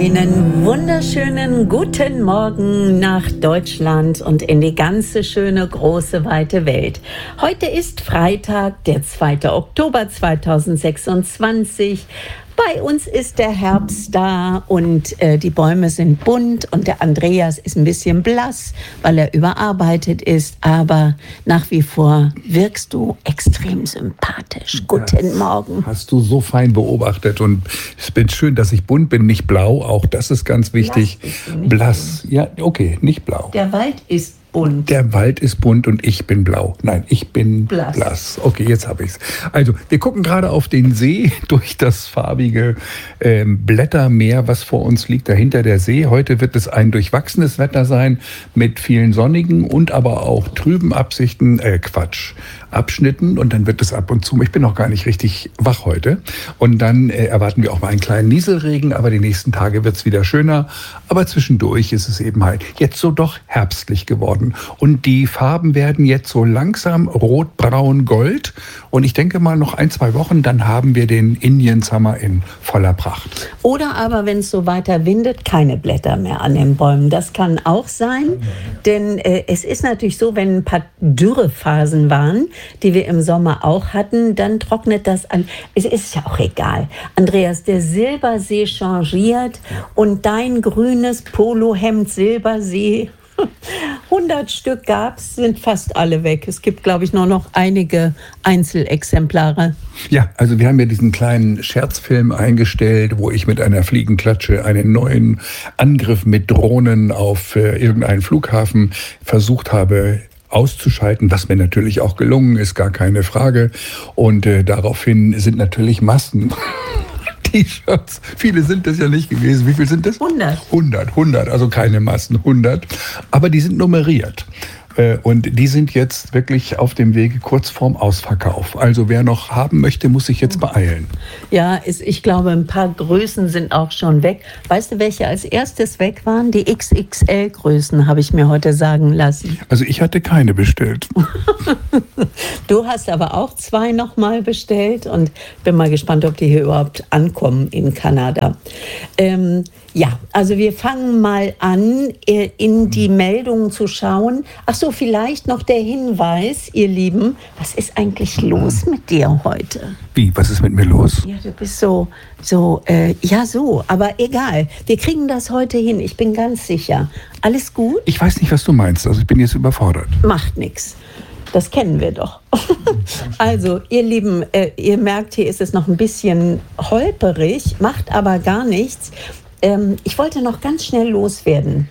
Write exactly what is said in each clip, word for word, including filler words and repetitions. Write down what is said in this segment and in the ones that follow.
Einen wunderschönen guten Morgen nach Deutschland und in die ganze schöne, große, weite Welt. Heute ist Freitag, der zweite Oktober zweitausendsechsundzwanzig. Bei uns ist der Herbst da und äh, die Bäume sind bunt und der Andreas ist ein bisschen blass, weil er überarbeitet ist. Aber nach wie vor wirkst du extrem sympathisch. Guten das Morgen. Hast du so fein beobachtet und es ist schön, dass ich bunt bin, nicht blau. Auch das ist ganz wichtig. Blass, ja, okay, nicht blau. Der Wald ist bunt. Der Wald ist bunt und ich bin blau. Nein, ich bin blass. blass. Okay, jetzt habe ich's. Also, wir gucken gerade auf den See durch das farbige ähm, Blättermeer, was vor uns liegt, dahinter der See. Heute wird es ein durchwachsenes Wetter sein mit vielen sonnigen und aber auch trüben Absichten, äh, Quatsch, Abschnitten. Und dann wird es ab und zu, ich bin noch gar nicht richtig wach heute. Und dann äh, erwarten wir auch mal einen kleinen Nieselregen, aber die nächsten Tage wird es wieder schöner. Aber zwischendurch ist es eben halt jetzt so doch herbstlich geworden. Und die Farben werden jetzt so langsam rot, braun, gold. Und ich denke mal noch ein, zwei Wochen, dann haben wir den Indian Summer in voller Pracht. Oder aber, wenn es so weiter windet, keine Blätter mehr an den Bäumen. Das kann auch sein, denn äh, es ist natürlich so, wenn ein paar Dürrephasen waren, die wir im Sommer auch hatten, dann trocknet das an. Es ist ja auch egal. Andreas, der Silbersee changiert und dein grünes Polohemd Silbersee, hundert Stück gab's, sind fast alle weg. Es gibt, glaube ich, nur noch einige Einzelexemplare. Ja, also wir haben ja diesen kleinen Scherzfilm eingestellt, wo ich mit einer Fliegenklatsche einen neuen Angriff mit Drohnen auf äh, irgendeinen Flughafen versucht habe auszuschalten, was mir natürlich auch gelungen ist, gar keine Frage. Und äh, daraufhin sind natürlich Massen T-Shirts. Viele sind das ja nicht gewesen. Wie viel sind das? hundert. hundert, hundert, also keine Massen, hundert. Aber die sind nummeriert. Und die sind jetzt wirklich auf dem Wege kurz vorm Ausverkauf. Also wer noch haben möchte, muss sich jetzt beeilen. Ja, ich glaube, ein paar Größen sind auch schon weg. Weißt du, welche als erstes weg waren? Die X X L-Größen, habe ich mir heute sagen lassen. Also ich hatte keine bestellt. Du hast aber auch zwei nochmal bestellt und bin mal gespannt, ob die hier überhaupt ankommen in Kanada. Ähm, ja, also wir fangen mal an, in die Meldungen zu schauen. Ach so, vielleicht noch der Hinweis, ihr Lieben, was ist eigentlich los mit dir heute? Wie, was ist mit mir los? Ja, du bist so, so, äh, ja so, aber egal. Wir kriegen das heute hin, ich bin ganz sicher. Alles gut? Ich weiß nicht, was du meinst, also ich bin jetzt überfordert. Macht nichts. Das kennen wir doch. Also, ihr Lieben, äh, ihr merkt, hier ist es noch ein bisschen holperig, macht aber gar nichts. Ähm, ich wollte noch ganz schnell loswerden.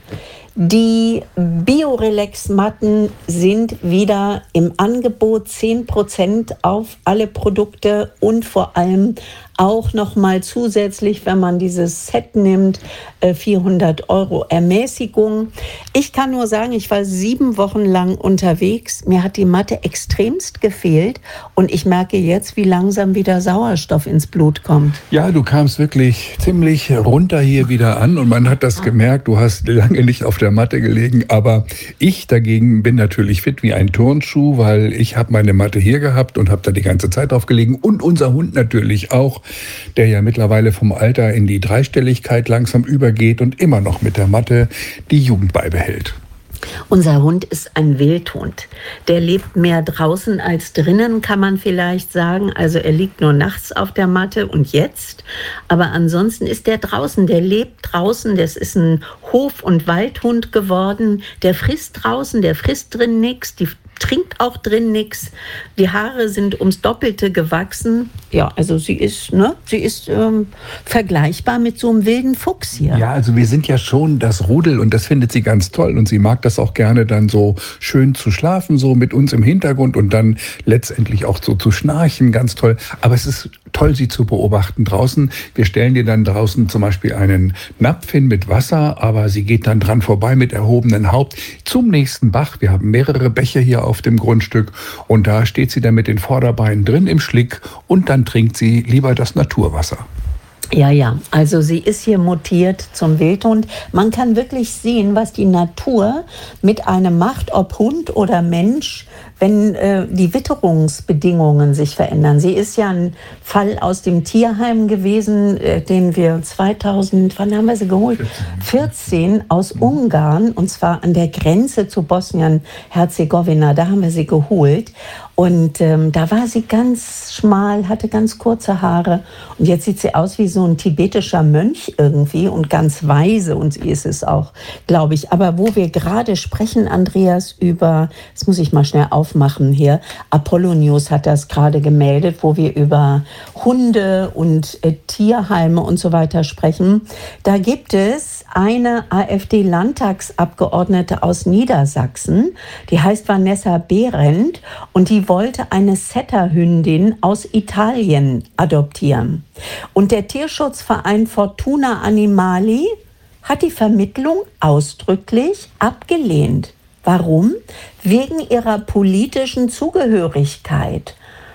Die Biorelax-Matten sind wieder im Angebot, zehn Prozent auf alle Produkte und vor allem auch nochmal zusätzlich, wenn man dieses Set nimmt, vierhundert Euro Ermäßigung. Ich kann nur sagen, ich war sieben Wochen lang unterwegs. Mir hat die Matte extremst gefehlt und ich merke jetzt, wie langsam wieder Sauerstoff ins Blut kommt. Ja, du kamst wirklich ziemlich runter hier wieder an und man hat das gemerkt, du hast lange nicht auf der Matte gelegen, aber ich dagegen bin natürlich fit wie ein Turnschuh, weil ich habe meine Matte hier gehabt und habe da die ganze Zeit drauf gelegen und unser Hund natürlich auch, der ja mittlerweile vom Alter in die Dreistelligkeit langsam übergeht und immer noch mit der Matte die Jugend beibehält. Unser Hund ist ein Wildhund. Der lebt mehr draußen als drinnen, kann man vielleicht sagen. Also er liegt nur nachts auf der Matte und jetzt. Aber ansonsten ist der draußen. Der lebt draußen. Das ist ein Hof- und Waldhund geworden. Der frisst draußen, der frisst drin nichts. Die trinkt auch drin nichts. Die Haare sind ums Doppelte gewachsen. Ja, also sie ist, ne, sie ist ähm, vergleichbar mit so einem wilden Fuchs hier. Ja, also wir sind ja schon das Rudel und das findet sie ganz toll und sie mag das auch gerne dann so schön zu schlafen, so mit uns im Hintergrund und dann letztendlich auch so zu schnarchen, ganz toll. Aber es ist toll, sie zu beobachten draußen. Wir stellen dir dann draußen zum Beispiel einen Napf hin mit Wasser, aber sie geht dann dran vorbei mit erhobenem Haupt zum nächsten Bach. Wir haben mehrere Bäche hier auf dem Grundstück und da steht sie dann mit den Vorderbeinen drin im Schlick und dann trinkt sie lieber das Naturwasser. Ja, ja, also sie ist hier mutiert zum Wildhund. Man kann wirklich sehen, was die Natur mit einem macht, ob Hund oder Mensch, wenn äh, die Witterungsbedingungen sich verändern. Sie ist ja ein Fall aus dem Tierheim gewesen, äh, den wir zweitausend, wann haben wir sie geholt? vierzehn aus Ungarn, und zwar an der Grenze zu Bosnien-Herzegowina. Da haben wir sie geholt. Und ähm, da war sie ganz schmal, hatte ganz kurze Haare. Und jetzt sieht sie aus wie so ein tibetischer Mönch irgendwie und ganz weise. Und sie ist es auch, glaube ich. Aber wo wir gerade sprechen, Andreas, über, das muss ich mal schnell aufmachen hier, Apollo News hat das gerade gemeldet, wo wir über Hunde und äh, Tierheime und so weiter sprechen. Da gibt es eine AfD-Landtagsabgeordnete aus Niedersachsen, die heißt Vanessa Behrendt, und die wollte eine Setterhündin aus Italien adoptieren. Und der Tierschutzverein Fortuna Animali hat die Vermittlung ausdrücklich abgelehnt. Warum? Wegen ihrer politischen Zugehörigkeit.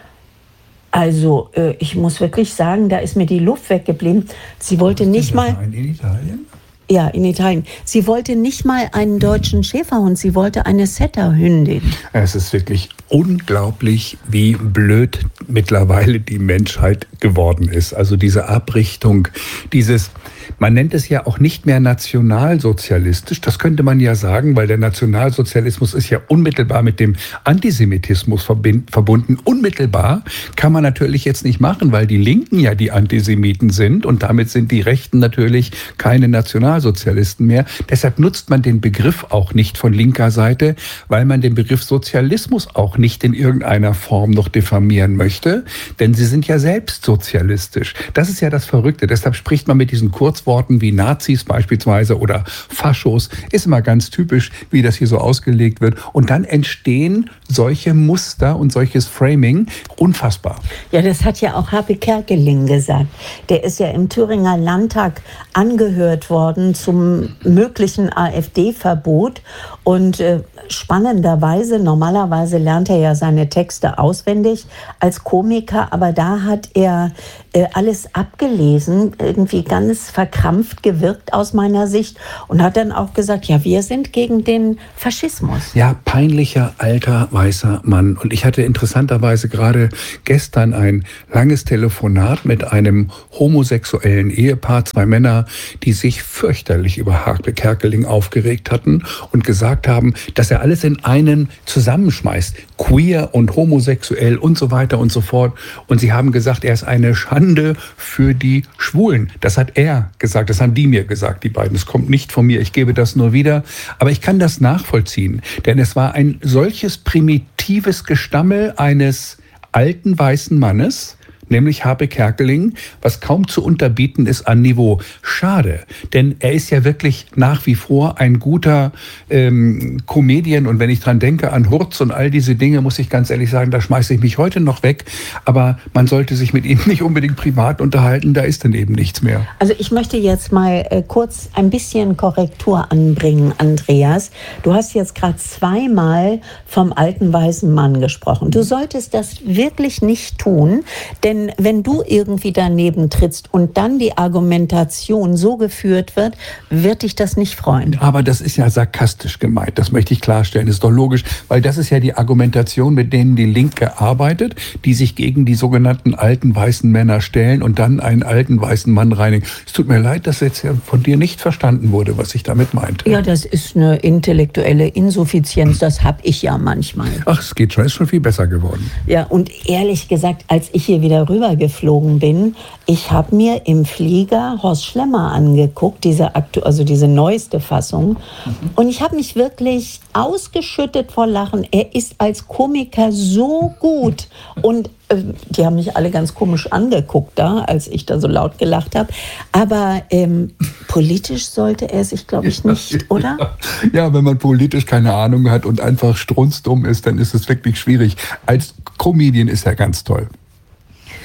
Also, äh, ich muss wirklich sagen, da ist mir die Luft weggeblieben. Sie wollte nicht mal... In Italien? Ja, in Italien. Sie wollte nicht mal einen deutschen Schäferhund, sie wollte eine Setterhündin. Es ist wirklich unglaublich, wie blöd mittlerweile die Menschheit geworden ist. Also diese Abrichtung, dieses, man nennt es ja auch nicht mehr nationalsozialistisch, das könnte man ja sagen, weil der Nationalsozialismus ist ja unmittelbar mit dem Antisemitismus verbunden. Unmittelbar kann man natürlich jetzt nicht machen, weil die Linken ja die Antisemiten sind und damit sind die Rechten natürlich keine Nationalsozialisten mehr. Deshalb nutzt man den Begriff auch nicht von linker Seite, weil man den Begriff Sozialismus auch nicht in irgendeiner Form noch diffamieren möchte, denn sie sind ja selbst sozialistisch. Das ist ja das Verrückte. Deshalb spricht man mit diesen Kurzworten wie Nazis beispielsweise oder Faschos. Ist immer ganz typisch, wie das hier so ausgelegt wird. Und dann entstehen solche Muster und solches Framing. Unfassbar. Ja, das hat ja auch Happe Kerkeling gesagt. Der ist ja im Thüringer Landtag angehört worden zum möglichen AfD-Verbot. Und äh, spannenderweise, normalerweise lernt er ja seine Texte auswendig als Komiker, aber da hat er äh, alles abgelesen, irgendwie ganz verkrampft gewirkt aus meiner Sicht, und hat dann auch gesagt, ja, wir sind gegen den Faschismus. Ja, peinlicher, alter, weißer Mann. Und ich hatte interessanterweise gerade gestern ein langes Telefonat mit einem homosexuellen Ehepaar, zwei Männer, die sich fürchterlich über Happe Kerkeling aufgeregt hatten und gesagt haben, dass er alles in einen zusammenschmeißt. Queer und homosexuell und so weiter und so fort. Und sie haben gesagt, er ist eine Schande für die Schwulen. Das hat er gesagt, das haben die mir gesagt, die beiden. Es kommt nicht von mir, ich gebe das nur wieder. Aber ich kann das nachvollziehen, denn es war ein solches primitives Gestammel eines alten weißen Mannes, nämlich Happe Kerkeling, was kaum zu unterbieten ist an Niveau. Schade, denn er ist ja wirklich nach wie vor ein guter ähm, Comedian, und wenn ich dran denke an Hurz und all diese Dinge, muss ich ganz ehrlich sagen, da schmeiße ich mich heute noch weg, aber man sollte sich mit ihm nicht unbedingt privat unterhalten, da ist dann eben nichts mehr. Also ich möchte jetzt mal äh, kurz ein bisschen Korrektur anbringen, Andreas. Du hast jetzt gerade zweimal vom alten weißen Mann gesprochen. Du solltest das wirklich nicht tun, denn wenn du irgendwie daneben trittst und dann die Argumentation so geführt wird, wird dich das nicht freuen. Aber das ist ja sarkastisch gemeint, das möchte ich klarstellen, das ist doch logisch, weil das ist ja die Argumentation, mit denen die Linke arbeitet, die sich gegen die sogenannten alten weißen Männer stellen und dann einen alten weißen Mann reinigen. Es tut mir leid, dass jetzt ja von dir nicht verstanden wurde, was ich damit meinte. Ja, das ist eine intellektuelle Insuffizienz, das habe ich ja manchmal. Ach, es geht schon, ist schon viel besser geworden. Ja, und ehrlich gesagt, als ich hier wieder rübergeflogen bin, ich habe mir im Flieger Horst Schlemmer angeguckt, diese aktu- also diese neueste Fassung, mhm. und ich habe mich wirklich ausgeschüttet vor Lachen. Er ist als Komiker so gut, und äh, die haben mich alle ganz komisch angeguckt da, als ich da so laut gelacht habe, aber ähm, politisch sollte er sich, glaube ich, nicht, oder? Ja, wenn man politisch keine Ahnung hat und einfach strunzdumm ist, dann ist es wirklich schwierig. Als Comedian ist er ganz toll.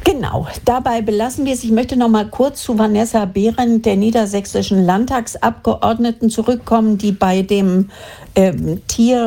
Genau, dabei belassen wir es. Ich möchte noch mal kurz zu Vanessa Behrendt, der niedersächsischen Landtagsabgeordneten, zurückkommen, die bei dem ähm,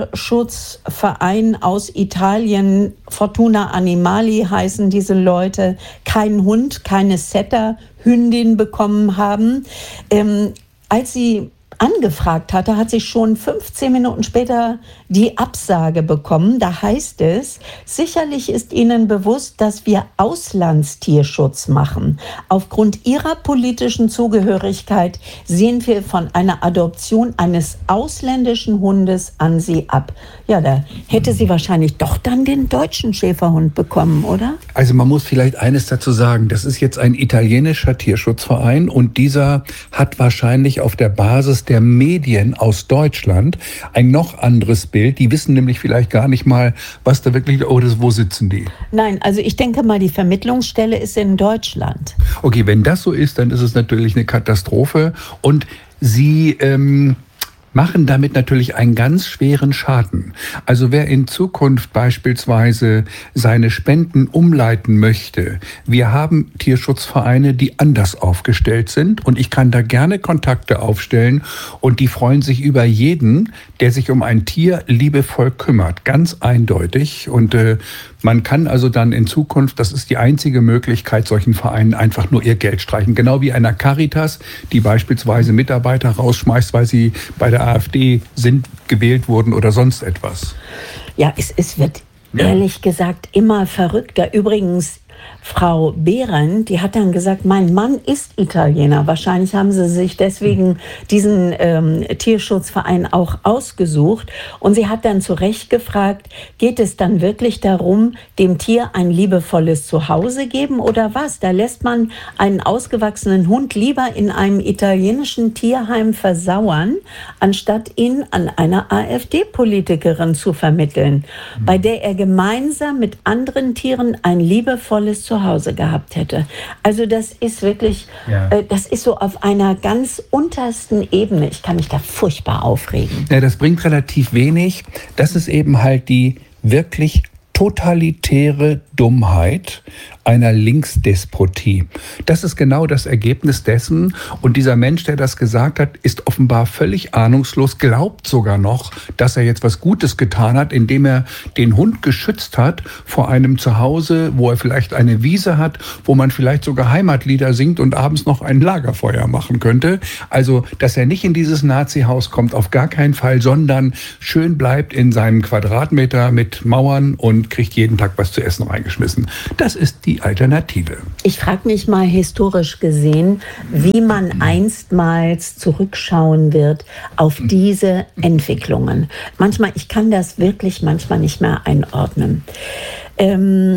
Tierschutzverein aus Italien, Fortuna Animali heißen diese Leute, keinen Hund, keine Setter-Hündin bekommen haben. Ähm, als sie angefragt hatte, hat sie schon fünfzehn Minuten später die Absage bekommen. Da heißt es, sicherlich ist Ihnen bewusst, dass wir Auslandstierschutz machen. Aufgrund Ihrer politischen Zugehörigkeit sehen wir von einer Adoption eines ausländischen Hundes an Sie ab. Ja, da hätte sie wahrscheinlich doch dann den deutschen Schäferhund bekommen, oder? Also man muss vielleicht eines dazu sagen, das ist jetzt ein italienischer Tierschutzverein und dieser hat wahrscheinlich auf der Basis der Medien aus Deutschland ein noch anderes Bild. Die wissen nämlich vielleicht gar nicht mal, was da wirklich, oh, das, wo sitzen die? Nein, also ich denke mal, die Vermittlungsstelle ist in Deutschland. Okay, wenn das so ist, dann ist es natürlich eine Katastrophe und sie ähm, machen damit natürlich einen ganz schweren Schaden. Also wer in Zukunft beispielsweise seine Spenden umleiten möchte, wir haben Tierschutzvereine, die anders aufgestellt sind und ich kann da gerne Kontakte aufstellen und die freuen sich über jeden, der sich um ein Tier liebevoll kümmert, ganz eindeutig. Und äh, man kann also dann in Zukunft, das ist die einzige Möglichkeit, solchen Vereinen einfach nur ihr Geld streichen. Genau wie einer Caritas, die beispielsweise Mitarbeiter rausschmeißt, weil sie bei der AfD sind, gewählt wurden oder sonst etwas. Ja, es, es wird ja ehrlich gesagt immer verrückter. Übrigens, Frau Behrendt, die hat dann gesagt, mein Mann ist Italiener. Wahrscheinlich haben sie sich deswegen diesen ähm, Tierschutzverein auch ausgesucht. Und sie hat dann zu Recht gefragt, geht es dann wirklich darum, dem Tier ein liebevolles Zuhause geben oder was? Da lässt man einen ausgewachsenen Hund lieber in einem italienischen Tierheim versauern, anstatt ihn an einer AfD-Politikerin zu vermitteln, mhm. bei der er gemeinsam mit anderen Tieren ein liebevolles Zuhause gehabt hätte. Also das ist wirklich, ja. äh, das ist so auf einer ganz untersten Ebene. Ich kann mich da furchtbar aufregen. Ja, das bringt relativ wenig. Das ist eben halt die wirklich totalitäre Dummheit einer Linksdespotie. Das ist genau das Ergebnis dessen. Und dieser Mensch, der das gesagt hat, ist offenbar völlig ahnungslos, glaubt sogar noch, dass er jetzt was Gutes getan hat, indem er den Hund geschützt hat vor einem Zuhause, wo er vielleicht eine Wiese hat, wo man vielleicht sogar Heimatlieder singt und abends noch ein Lagerfeuer machen könnte. Also, dass er nicht in dieses Nazi-Haus kommt, auf gar keinen Fall, sondern schön bleibt in seinem Quadratmeter mit Mauern und kriegt jeden Tag was zu essen reingeschmissen. Das ist die Alternative. Ich frage mich mal historisch gesehen, wie man einstmals zurückschauen wird auf diese Entwicklungen. Manchmal, ich kann das wirklich manchmal nicht mehr einordnen. Ähm,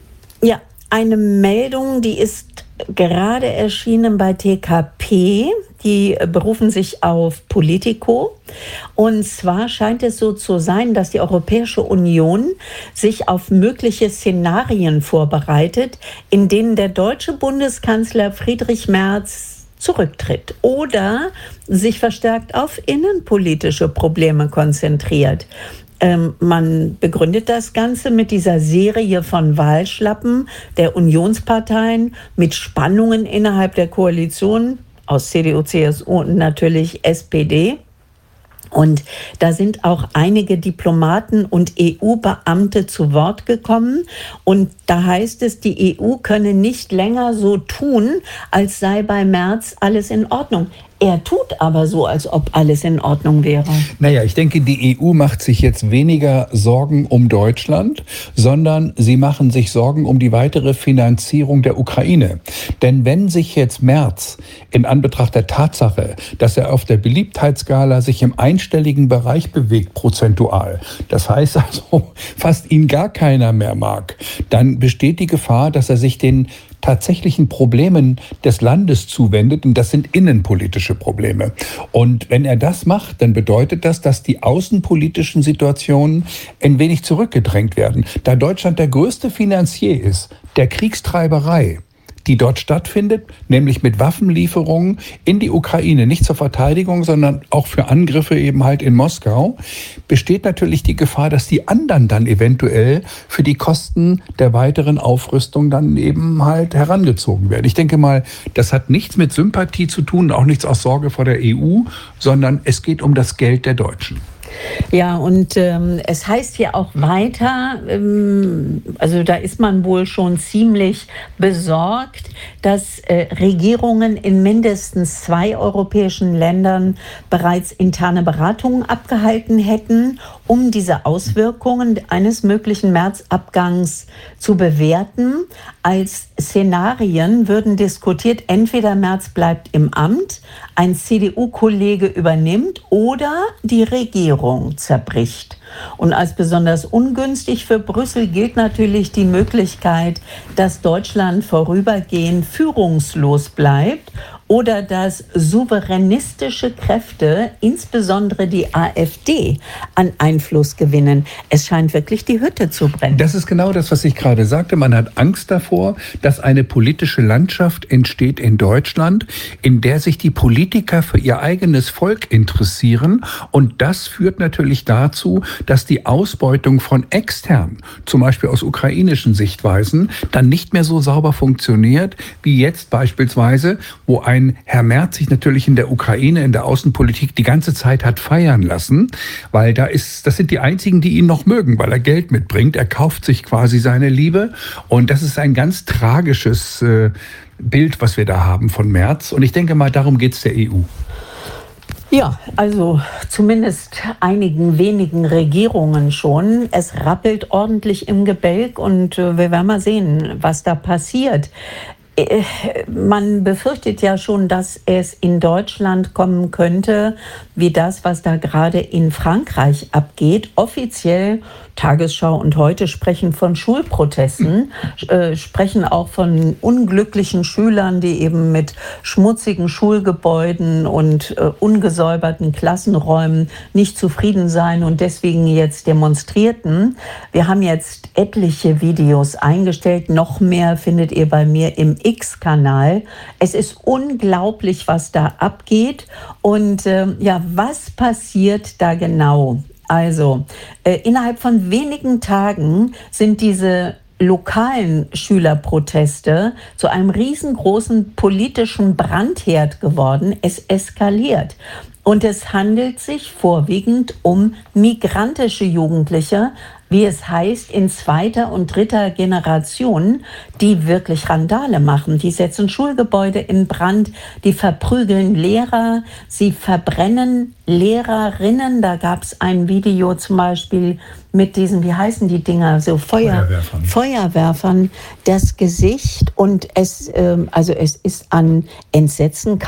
ja, eine Meldung, die ist gerade erschienen bei T K P. Die berufen sich auf Politico. Und zwar scheint es so zu sein, dass die Europäische Union sich auf mögliche Szenarien vorbereitet, in denen der deutsche Bundeskanzler Friedrich Merz zurücktritt oder sich verstärkt auf innenpolitische Probleme konzentriert. Ähm, man begründet das Ganze mit dieser Serie von Wahlschlappen der Unionsparteien, mit Spannungen innerhalb der Koalition aus C D U, C S U und natürlich S P D. Und da sind auch einige Diplomaten und E U-Beamte zu Wort gekommen. Und da heißt es, die E U könne nicht länger so tun, als sei bei Merz alles in Ordnung. Er tut aber so, als ob alles in Ordnung wäre. Naja, ich denke, die E U macht sich jetzt weniger Sorgen um Deutschland, sondern sie machen sich Sorgen um die weitere Finanzierung der Ukraine. Denn wenn sich jetzt Merz in Anbetracht der Tatsache, dass er auf der Beliebtheitsskala sich im einstelligen Bereich bewegt, prozentual, das heißt also fast ihn gar keiner mehr mag, dann besteht die Gefahr, dass er sich den tatsächlichen Problemen des Landes zuwendet, und das sind innenpolitische Probleme. Und wenn er das macht, dann bedeutet das, dass die außenpolitischen Situationen ein wenig zurückgedrängt werden. Da Deutschland der größte Finanzier ist der Kriegstreiberei, die dort stattfindet, nämlich mit Waffenlieferungen in die Ukraine, nicht zur Verteidigung, sondern auch für Angriffe eben halt in Moskau, besteht natürlich die Gefahr, dass die anderen dann eventuell für die Kosten der weiteren Aufrüstung dann eben halt herangezogen werden. Ich denke mal, das hat nichts mit Sympathie zu tun, auch nichts aus Sorge vor der E U, sondern es geht um das Geld der Deutschen. Ja, und ähm, es heißt hier auch weiter, ähm, also da ist man wohl schon ziemlich besorgt, dass äh, Regierungen in mindestens zwei europäischen Ländern bereits interne Beratungen abgehalten hätten, um diese Auswirkungen eines möglichen Märzabgangs zu bewerten. Als Szenarien würden diskutiert, entweder Merz bleibt im Amt, ein C D U-Kollege übernimmt oder die Regierung zerbricht. Und als besonders ungünstig für Brüssel gilt natürlich die Möglichkeit, dass Deutschland vorübergehend führungslos bleibt oder dass souveränistische Kräfte, insbesondere die AfD, an Einfluss gewinnen. Es scheint wirklich die Hütte zu brennen. Das ist genau das, was ich gerade sagte. Man hat Angst davor, dass eine politische Landschaft entsteht in Deutschland, in der sich die Politiker für ihr eigenes Volk interessieren. Und das führt natürlich dazu, dass die Ausbeutung von extern, zum Beispiel aus ukrainischen Sichtweisen, dann nicht mehr so sauber funktioniert, wie jetzt beispielsweise, wo ein Herr Merz sich natürlich in der Ukraine, in der Außenpolitik die ganze Zeit hat feiern lassen, weil da ist, das sind die einzigen, die ihn noch mögen, weil er Geld mitbringt. Er kauft sich quasi seine Liebe und das ist ein ganz tragisches äh, Bild, was wir da haben von Merz. Und ich denke mal, darum geht es der E U. Ja, also zumindest einigen wenigen Regierungen schon. Es rappelt ordentlich im Gebälk und äh, wir werden mal sehen, was da passiert. Man befürchtet ja schon, dass es in Deutschland kommen könnte, wie das, was da gerade in Frankreich abgeht. Offiziell, Tagesschau und Heute sprechen von Schulprotesten, äh, sprechen auch von unglücklichen Schülern, die eben mit schmutzigen Schulgebäuden und äh, ungesäuberten Klassenräumen nicht zufrieden seien und deswegen jetzt demonstrierten. Wir haben jetzt etliche Videos eingestellt. Noch mehr findet ihr bei mir im X-Kanal. Es ist unglaublich, was da abgeht. Und äh, ja, was passiert da genau? Also, äh, innerhalb von wenigen Tagen sind diese lokalen Schülerproteste zu einem riesengroßen politischen Brandherd geworden. Es eskaliert. Und es handelt sich vorwiegend um migrantische Jugendliche, wie es heißt, in zweiter und dritter Generation, die wirklich Randale machen. Die setzen Schulgebäude in Brand, die verprügeln Lehrer, sie verbrennen Lehrerinnen. Da gab es ein Video zum Beispiel mit diesen, wie heißen die Dinger, so Feuer, Feuerwerfern. Feuerwerfern, das Gesicht. Und es, ähm, also es ist an Entsetzen